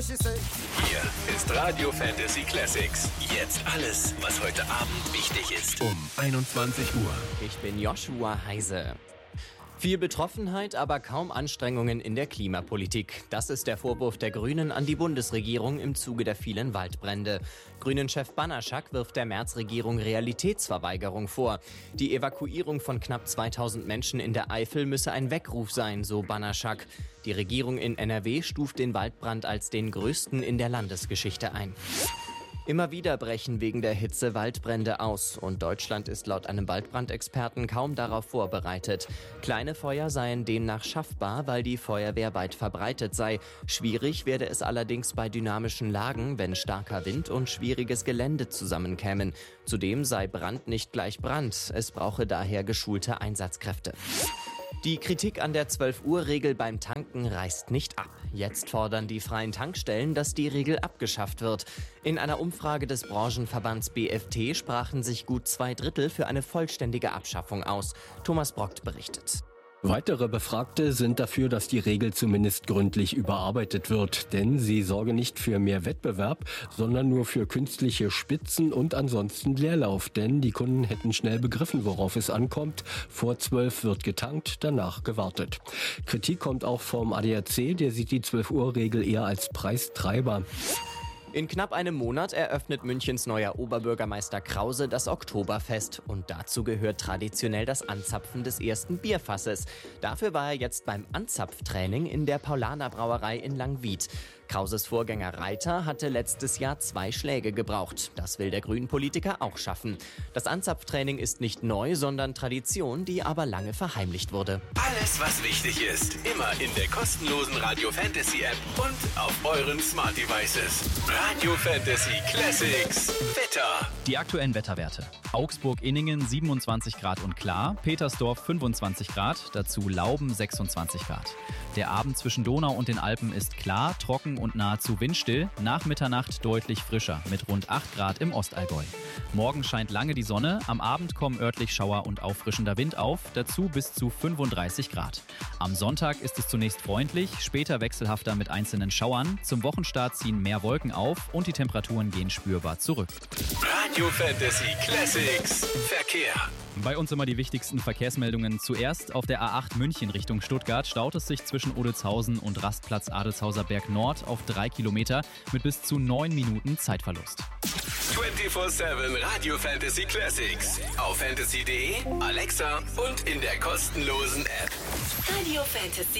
what she say. Hier ist Radio Fantasy Classics. Jetzt alles, was heute Abend wichtig ist. Um 21 Uhr. Ich bin Joshua Heise. Viel Betroffenheit, aber kaum Anstrengungen in der Klimapolitik. Das ist der Vorwurf der Grünen an die Bundesregierung im Zuge der vielen Waldbrände. Grünen-Chef Banaszak wirft der Merz-Regierung Realitätsverweigerung vor. Die Evakuierung von knapp 2000 Menschen in der Eifel müsse ein Weckruf sein, so Banaszak. Die Regierung in NRW stuft den Waldbrand als den größten in der Landesgeschichte ein. Immer wieder brechen wegen der Hitze Waldbrände aus und Deutschland ist laut einem Waldbrandexperten kaum darauf vorbereitet. Kleine Feuer seien demnach schaffbar, weil die Feuerwehr weit verbreitet sei. Schwierig werde es allerdings bei dynamischen Lagen, wenn starker Wind und schwieriges Gelände zusammenkämen. Zudem sei Brand nicht gleich Brand. Es brauche daher geschulte Einsatzkräfte. Die Kritik an der 12-Uhr-Regel beim Tanken reißt nicht ab. Jetzt fordern die freien Tankstellen, dass die Regel abgeschafft wird. In einer Umfrage des Branchenverbands BFT sprachen sich gut 2/3 für eine vollständige Abschaffung aus. Thomas Brockt berichtet. Weitere Befragte sind dafür, dass die Regel zumindest gründlich überarbeitet wird, denn sie sorge nicht für mehr Wettbewerb, sondern nur für künstliche Spitzen und ansonsten Leerlauf, denn die Kunden hätten schnell begriffen, worauf es ankommt. Vor 12 wird getankt, danach gewartet. Kritik kommt auch vom ADAC, der sieht die 12-Uhr-Regel eher als Preistreiber. In knapp einem Monat eröffnet Münchens neuer Oberbürgermeister Krause das Oktoberfest. Und dazu gehört traditionell das Anzapfen des ersten Bierfasses. Dafür war er jetzt beim Anzapftraining in der Paulaner Brauerei in Langwied. Krauses Vorgänger Reiter hatte letztes Jahr 2 Schläge gebraucht. Das will der Grünen-Politiker auch schaffen. Das Anzapftraining ist nicht neu, sondern Tradition, die aber lange verheimlicht wurde. Alles, was wichtig ist, immer in der kostenlosen Radio Fantasy App und auf euren Smart Devices. Radio Fantasy Classics. Wetter. Die aktuellen Wetterwerte. Augsburg-Inningen 27 Grad und klar, Petersdorf 25 Grad, dazu Lauben 26 Grad. Der Abend zwischen Donau und den Alpen ist klar, trocken und nahezu windstill, nach Mitternacht deutlich frischer mit rund 8 Grad im Ostallgäu. Morgen scheint lange die Sonne, am Abend kommen örtlich Schauer und auffrischender Wind auf, dazu bis zu 35 Grad. Am Sonntag ist es zunächst freundlich, später wechselhafter mit einzelnen Schauern, zum Wochenstart ziehen mehr Wolken auf und die Temperaturen gehen spürbar zurück. Radio Fantasy Classics. Verkehr. Bei uns immer die wichtigsten Verkehrsmeldungen. Zuerst auf der A8 München Richtung Stuttgart staut es sich zwischen Odelshausen und Rastplatz Adelshauser Berg Nord auf 3 Kilometer mit bis zu 9 Minuten Zeitverlust. 24/7 Radio Fantasy Classics. Auf fantasy.de, Alexa und in der kostenlosen App. Radio Fantasy.